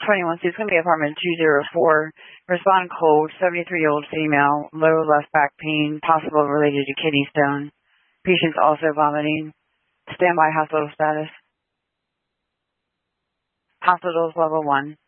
21, so it's going to be apartment 204. Respond cold, 73-year-old female, low left back pain, possible related to kidney stone. Patient's also vomiting. Standby hospital status. Hospital's level 1.